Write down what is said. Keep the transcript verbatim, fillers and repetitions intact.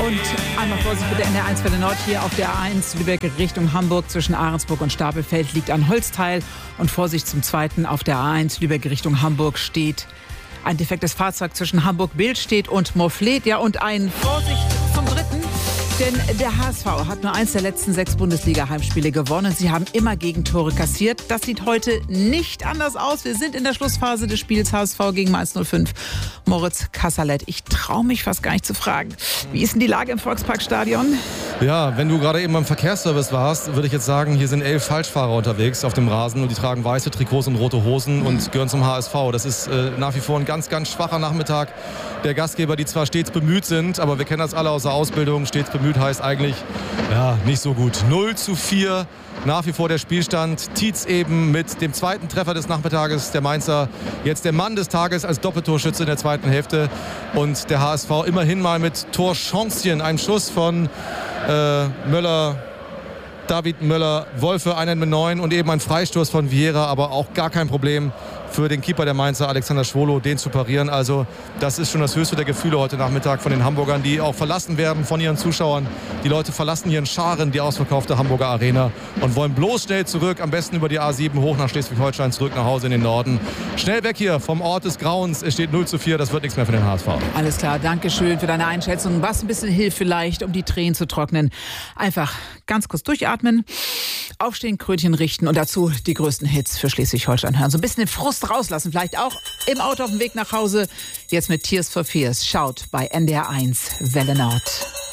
Und einmal Vorsicht bitte, N D R eins Welle Nord hier auf der A eins Lübeck Richtung Hamburg zwischen Ahrensburg und Stapelfeld liegt ein Holzteil. Und Vorsicht zum Zweiten, auf der A eins Lübeck Richtung Hamburg steht ein defektes Fahrzeug zwischen Hamburg-Billstedt und Mofflet. Ja, und ein Vorsicht zum Dritten. Denn der H S V hat nur eins der letzten sechs Bundesliga-Heimspiele gewonnen. Sie haben immer Gegentore kassiert. Das sieht heute nicht anders aus. Wir sind in der Schlussphase des Spiels H S V gegen Mainz null fünf. Moritz Kasserlet, ich traue mich fast gar nicht zu fragen. Wie ist denn die Lage im Volksparkstadion? Ja, wenn du gerade eben beim Verkehrsservice warst, würde ich jetzt sagen, hier sind elf Falschfahrer unterwegs auf dem Rasen und die tragen weiße Trikots und rote Hosen und gehören zum H S V. Das ist äh, nach wie vor ein ganz, ganz schwacher Nachmittag der Gastgeber, die zwar stets bemüht sind, aber wir kennen das alle aus der Ausbildung, stets bemüht heißt eigentlich, ja, nicht so gut. null zu vier, nach wie vor der Spielstand. Tietz eben mit dem zweiten Treffer des Nachmittages, der Mainzer, jetzt der Mann des Tages als Doppeltorschütze in der zweiten Hälfte. Und der H S V immerhin mal mit Torchancen, einem Schuss von äh, Möller, David Möller, Wolfe, einen mit neun und eben ein Freistoß von Vieira, aber auch gar kein Problem für den Keeper der Mainzer, Alexander Schwolo, den zu parieren. Also das ist schon das höchste der Gefühle heute Nachmittag von den Hamburgern, die auch verlassen werden von ihren Zuschauern. Die Leute verlassen hier in Scharen die ausverkaufte Hamburger Arena und wollen bloß schnell zurück, am besten über die A sieben hoch nach Schleswig-Holstein, zurück nach Hause in den Norden. Schnell weg hier vom Ort des Grauens. Es steht null zu vier, das wird nichts mehr für den H S V. Alles klar, danke schön für deine Einschätzung. Was ein bisschen hilft vielleicht, um die Tränen zu trocknen. Einfach ganz kurz durchatmen, aufstehen, Krönchen richten und dazu die größten Hits für Schleswig-Holstein hören. So ein bisschen den Frust rauslassen, vielleicht auch im Auto auf dem Weg nach Hause. Jetzt mit Tears for Fears. Schaut bei N D R eins Welle Nord.